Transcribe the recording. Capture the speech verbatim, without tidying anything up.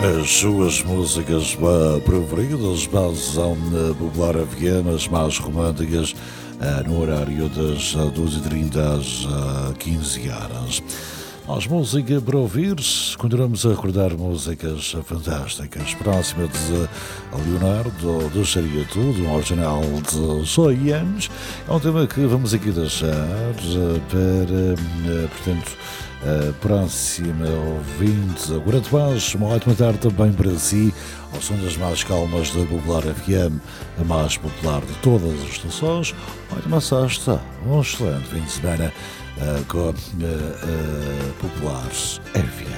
As suas músicas eh, preferidas basam na Popular F M, as mais românticas, eh, no horário das eh, doze e trinta às eh, quinze horas. Mais música para ouvir, continuamos a recordar músicas fantásticas. Próxima de Leonardo, deixaria tudo, um original de cem anos. É um tema que vamos aqui deixar para, portanto, a próxima ouvinte. Agora de baixo, uma ótima tarde também para si, ao som das mais calmas da Popular F M, a mais popular de todas as estações. Ótima sexta, um excelente fim de semana uh, com a uh, uh, Popular F M.